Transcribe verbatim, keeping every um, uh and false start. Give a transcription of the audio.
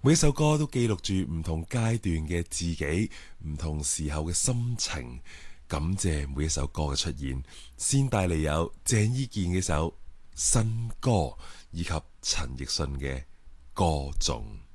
每一首歌都記錄住唔同階段嘅自己，唔同時候嘅心情。感謝每一首歌嘅出現，先帶嚟有鄭伊健嘅首新歌，以及陳奕迅嘅歌頌。